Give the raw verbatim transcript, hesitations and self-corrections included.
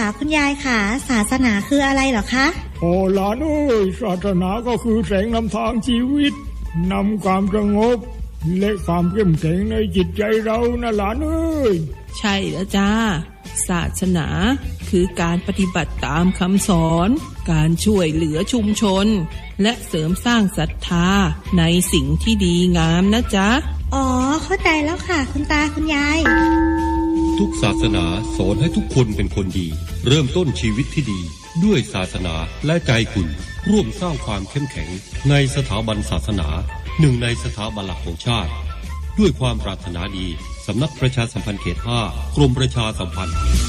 คุณยายค่ะศาสนาคืออะไรเหรอคะโอ้หลานเอ้ยศาสนาก็คือแสงนำทางชีวิตนำความสงบและความเข้มแข็งในจิตใจเรานะหลานเอ้ยใช่แล้วจ้าศาสนาคือการปฏิบัติตามคำสอนการช่วยเหลือชุมชนและเสริมสร้างศรัทธาในสิ่งที่ดีงามนะจ๊ะอ๋อเข้าใจแล้วค่ะคุณตาคุณยายทุกศาสนาสอนให้ทุกคนเป็นคนดีเริ่มต้นชีวิตที่ดีด้วยศาสนาและใจคุณร่วมสร้างความเข้มแข็งในสถาบันศาสนาหนึ่งในสถาบันหลักของชาติด้วยความปรารถนาดีสำนักประชาสัมพันธ์เขตห้ากรมประชาสัมพันธ์